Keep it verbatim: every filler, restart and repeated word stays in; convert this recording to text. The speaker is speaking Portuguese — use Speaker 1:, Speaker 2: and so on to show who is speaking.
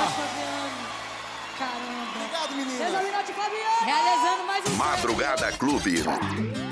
Speaker 1: Caramba.
Speaker 2: Obrigado, menina.
Speaker 1: Realizando mais um
Speaker 3: Madrugada Clube.